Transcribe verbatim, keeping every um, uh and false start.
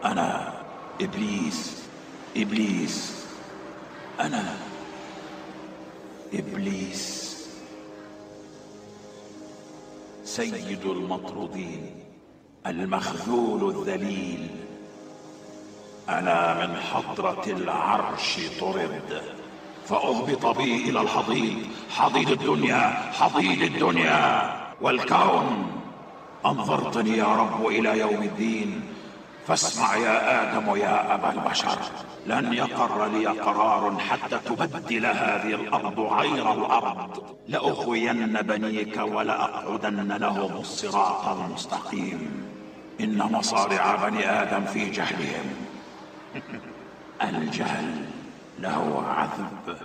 أنا إبليس. إبليس. أنا إبليس سيد المطرودين، المخذول الذليل. أنا من حضرة العرش طرد، فأهبط بي إلى الحضيض، حضيض الدنيا، حضيض الدنيا والكون. أنظرتني يا رب إلى يوم الدين، فاسمع يا آدم يا أبا البشر. لن يقر لي قرار حتى تبدل هذه الأرض غير الأرض. لأغوين بنيك ولأقعدن لهم الصراط المستقيم. إن مصارع بني آدم في جهلهم. الجهل له عذب.